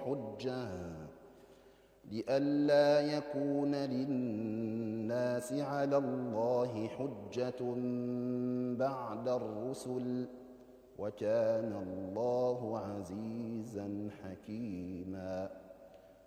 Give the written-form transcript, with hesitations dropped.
حجة لئلا يكون للناس على الله حجة بعد الرسل وكان الله عزيزا حكيما